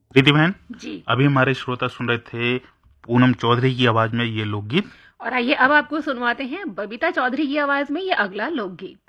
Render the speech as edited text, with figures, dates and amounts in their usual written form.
प्रीति बहन, जी। अभी हमारे श्रोता सुन रहे थे पूनम चौधरी की आवाज में ये लोकगीत। और आइए अब आपको सुनवाते हैं बबीता चौधरी की आवाज में ये अगला लोकगीत।